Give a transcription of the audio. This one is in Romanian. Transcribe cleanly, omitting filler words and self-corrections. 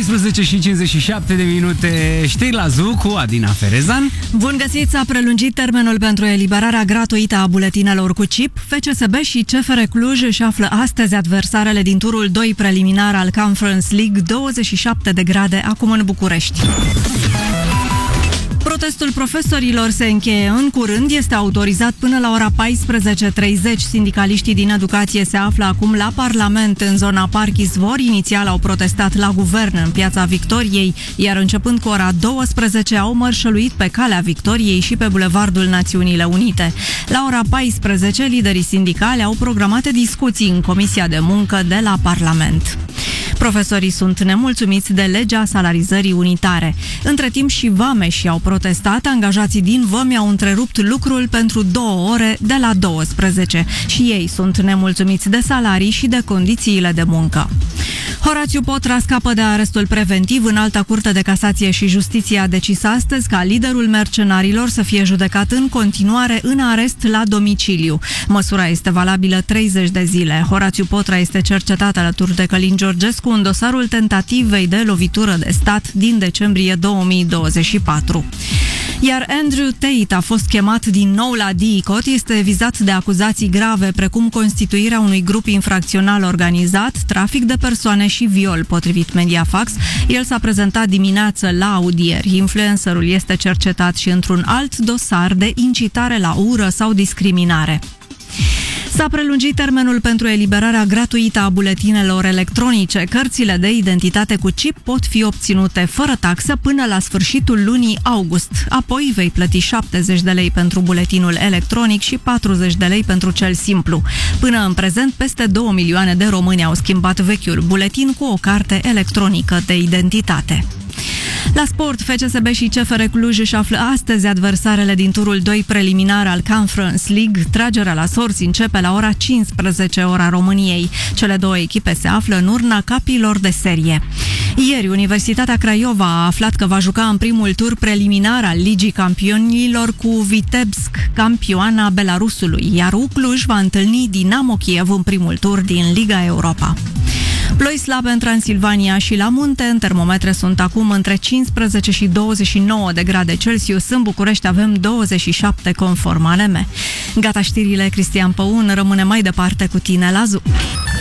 11:57 știri la Zoo cu Adina Ferezan. Bun găsit, s-a prelungit termenul pentru eliberarea gratuită a buletinelor cu chip. FCSB și CFR Cluj își află astăzi adversarele din turul 2 preliminar al Conference League, 27 de grade acum în București. Protestul profesorilor se încheie în curând, este autorizat până la ora 14:30. Sindicaliștii din educație se află acum la Parlament, în zona Parc Izvor. Inițial au protestat la guvern în Piața Victoriei, iar începând cu ora 12 au mărșăluit pe Calea Victoriei și pe Bulevardul Națiunile Unite. La ora 14, liderii sindicali au programate discuții în Comisia de Muncă de la Parlament. Profesorii sunt nemulțumiți de legea salarizării unitare. Între timp și vameșii au protestat, angajații din vămi au întrerupt lucrul pentru 2 ore de la 12 și ei sunt nemulțumiți de salarii și de condițiile de muncă. Horațiu Potra scapă de arestul preventiv. Înalta Curte de Casație și Justiție a decis astăzi ca liderul mercenarilor să fie judecat în continuare în arest la domiciliu. Măsura este valabilă 30 de zile. Horațiu Potra este cercetat alături de Călin Georgescu în dosarul tentativei de lovitură de stat din decembrie 2024. Iar Andrew Tate a fost chemat din nou la DICOT, este vizat de acuzații grave precum constituirea unui grup infracțional organizat, trafic de persoane și viol, potrivit Mediafax. El s-a prezentat dimineață la audieri. Influencerul este cercetat și într-un alt dosar de incitare la ură sau discriminare. S-a prelungit termenul pentru eliberarea gratuită a buletinelor electronice. Cărțile de identitate cu chip pot fi obținute fără taxă până la sfârșitul lunii august. Apoi vei plăti 70 de lei pentru buletinul electronic și 40 de lei pentru cel simplu. Până în prezent, peste 2 milioane de români au schimbat vechiul buletin cu o carte electronică de identitate. La sport, FCSB și CFR Cluj își află astăzi adversarele din turul 2 preliminar al Conference League. Tragerea la sorți începe la ora 15, ora României. Cele două echipe se află în urna capilor de serie. Ieri, Universitatea Craiova a aflat că va juca în primul tur preliminar al Ligii Campionilor cu Vitebsk, campioana Belarusului, iar Cluj va întâlni Dinamo Kiev în primul tur din Liga Europa. Ploi slabe în Transilvania și la munte, în termometre sunt acum între 15 și 29 de grade Celsius. În București avem 27 conform ANM. Gata știrile, Cristian Păun rămâne mai departe cu tine la Zoo.